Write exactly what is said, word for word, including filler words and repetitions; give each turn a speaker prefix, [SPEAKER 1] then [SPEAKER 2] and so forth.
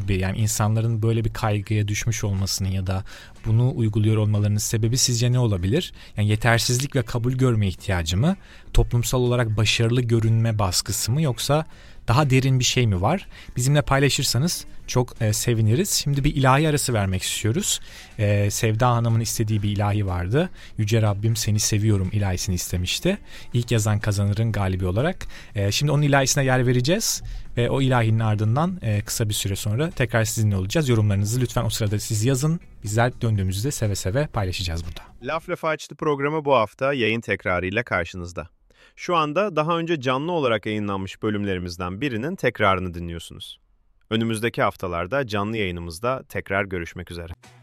[SPEAKER 1] sebebi, yani insanların böyle bir kaygıya düşmüş olmasının ya da bunu uyguluyor olmalarının sebebi sizce ne olabilir? Yani yetersizlik ve kabul görme ihtiyacı mı? Toplumsal olarak başarılı görünme baskısı mı, yoksa daha derin bir şey mi var? Bizimle paylaşırsanız çok e, seviniriz. Şimdi bir ilahi arası vermek istiyoruz. E, Sevda Hanım'ın istediği bir ilahi vardı. Yüce Rabbim seni seviyorum ilahisini istemişti. İlk yazan kazanırın galibi olarak. E, şimdi onun ilahisine yer vereceğiz. Ve o ilahinin ardından e, kısa bir süre sonra tekrar sizinle olacağız. Yorumlarınızı lütfen o sırada siz yazın. Bizler döndüğümüzde seve seve paylaşacağız burada.
[SPEAKER 2] Laf Lafı Açtı programı bu hafta yayın tekrarıyla karşınızda. Şu anda daha önce canlı olarak yayınlanmış bölümlerimizden birinin tekrarını dinliyorsunuz. Önümüzdeki haftalarda canlı yayınımızda tekrar görüşmek üzere.